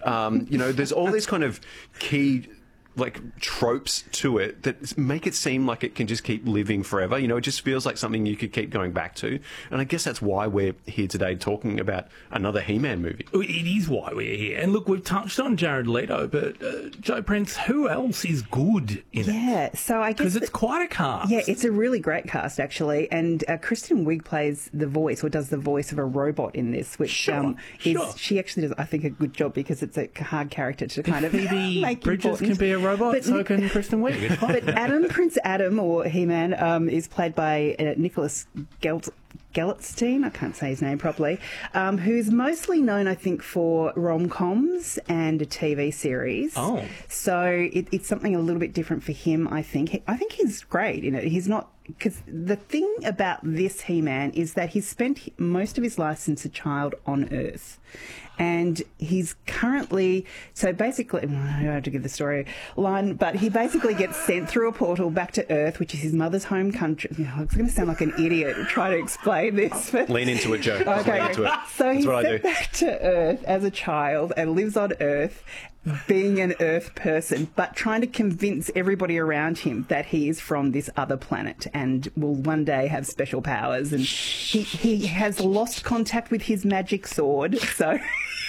There's all these kind of key tropes to it that make it seem like it can just keep living forever. It just feels like something you could keep going back to. And I guess that's why we're here today talking about another He-Man movie. It is why we're here. And look, we've touched on Jared Leto, but Joe Prince, who else is good in it? Yeah, so I guess... Because it's quite a cast. Yeah, it's a really great cast, actually. And Kristen Wiig plays the voice, or does the voice of a robot in this, which she actually does, I think, a good job, because it's a hard character to kind of make Bridges important. Can be a robot, but so can Kristen Wiig. But Prince Adam, or He-Man, is played by Nicholas Galitzstein, I can't say his name properly, who's mostly known, I think, for rom-coms and a TV series. Oh. So it's something a little bit different for him, I think. I think he's great in it. He's not... Because the thing about this He-Man is that he's spent most of his life since a child on Earth. And he's currently... So basically... I don't have to give the story line, but he basically gets sent through a portal back to Earth, which is his mother's home country. It's going to sound like an idiot trying to explain this. But... Lean into it, Joe. Okay. Lean into it. So he's sent back to Earth as a child and lives on Earth, being an Earth person, but trying to convince everybody around him that he is from this other planet and will one day have special powers. And he has lost contact with his magic sword, so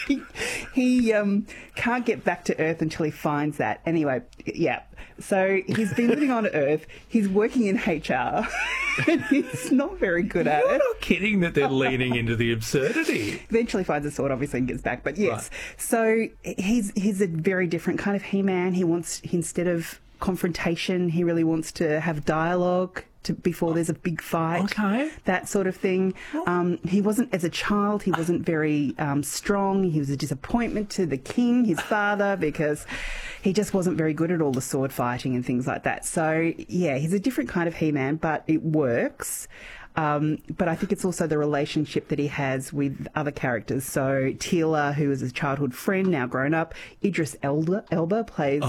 he can't get back to Earth until he finds that. Anyway, yeah. So he's been living on Earth. He's working in HR, and he's not very good at it. You're not kidding that they're leaning into the absurdity. Eventually finds a sword, obviously, and gets back. But yes, right. So he's a very different kind of He-Man. Instead of confrontation, he really wants to have dialogue before there's a big fight. Okay. That sort of thing. He wasn't, as a child, he wasn't very strong. He was a disappointment to the king, his father, because he just wasn't very good at all the sword fighting and things like that. So, yeah, he's a different kind of He-Man, but it works. But I think it's also the relationship that he has with other characters. So Teela, who is a childhood friend, now grown up. Idris Elba plays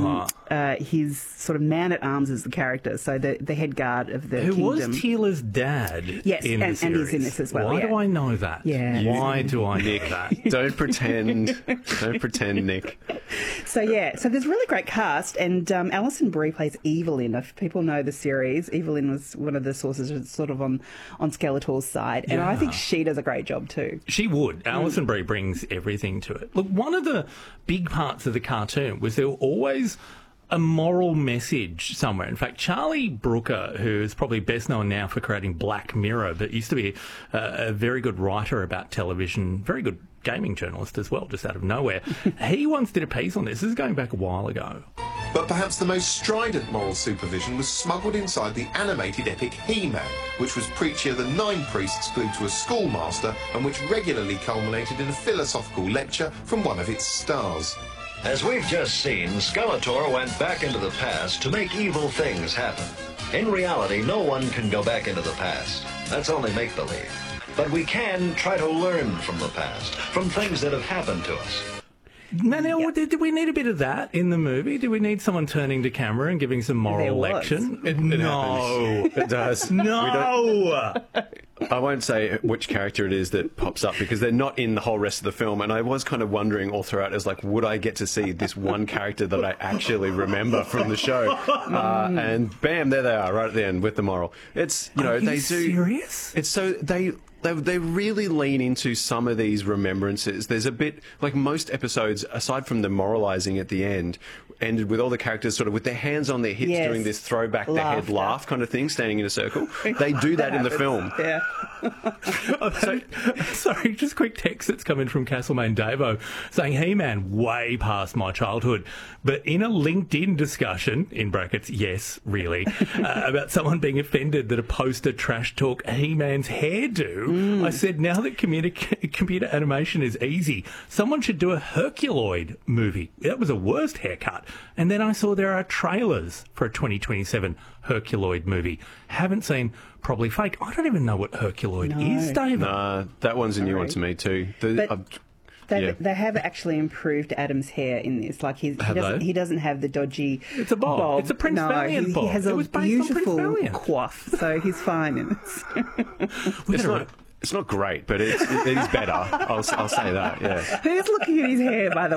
his sort of man-at-arms as the character, so the head guard of the kingdom. Who was Teela's dad? Yes, and he's in this as well. Why do I know that? Yeah. Why do I know that? Don't pretend, Nick. So there's a really great cast, and Alison Brie plays Evelyn. If people know the series, Evelyn was one of the sources sort of on Skeletor's side, and I think she does a great job too. She would. Alison Brie brings everything to it. Look, one of the big parts of the cartoon was there were always a moral message somewhere. In fact, Charlie Brooker, who is probably best known now for creating Black Mirror, but used to be a very good writer about television, very good gaming journalist as well, just out of nowhere. He once did a piece on this. This is going back a while ago. But perhaps the most strident moral supervision was smuggled inside the animated epic He-Man, which was preachier than 9 priests glued to a schoolmaster, and which regularly culminated in a philosophical lecture from one of its stars. As we've just seen, Skeletor went back into the past to make evil things happen. In reality, no one can go back into the past. That's only make-believe. But we can try to learn from the past, from things that have happened to us. Manel, did we need a bit of that in the movie? Do we need someone turning to camera and giving some moral lection? No. It does. No! I won't say which character it is that pops up, because they're not in the whole rest of the film, and I was kind of wondering all throughout, as would I get to see this one character that I actually remember from the show? And bam, there they are, right at the end with the moral. It's, Are you serious? It's so they really lean into some of these remembrances. There's a bit, like most episodes, aside from the moralising at the end, ended with all the characters sort of with their hands on their hips doing this throwback the head laugh kind of thing, standing in a circle. They do that in the film. Yeah. Sorry, just quick text that's come in from Castlemaine Davo saying, He-Man, way past my childhood. But in a LinkedIn discussion, in brackets, yes, really, about someone being offended that a poster trash talk He-Man's hairdo, I said, now that computer animation is easy, someone should do a Herculoid movie. That was a worst haircut. And then I saw there are trailers for a 2027 Herculoid movie. Haven't seen, probably fake. I don't even know what Herculoid is, David. Nah, that one's a new one to me too. They have actually improved Adam's hair in this. Like he doesn't have the dodgy. It's a bob. It's a Prince Valiant bob. He has a beautiful coif, so he's fine in this. It's not great, but it is better. I'll say that. Yeah. Who's looking at his hair, by the way?